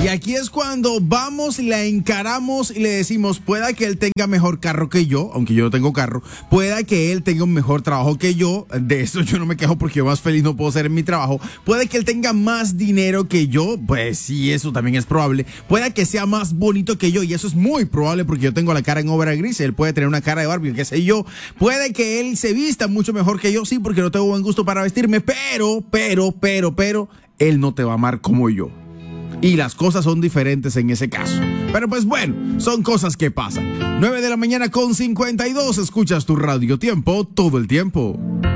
Y aquí es cuando vamos y la encaramos y le decimos, pueda que él tenga mejor carro que yo, aunque yo no tengo carro, pueda que él tenga un mejor trabajo que yo, de eso yo no me quejo porque yo más feliz no puedo ser en mi trabajo, puede que él tenga más dinero que yo, pues sí, eso también es probable, pueda que sea más bonito que yo, y eso es muy probable porque yo tengo la cara en obra gris, él puede tener una cara de Barbie, qué sé yo, puede que él se vista mucho mejor que yo, sí, porque no tengo buen gusto para vestirme, pero, él no te va a amar como yo. Y las cosas son diferentes en ese caso. Pero pues bueno, son cosas que pasan. 9 de la mañana con 52, escuchas tu Radio Tiempo todo el tiempo.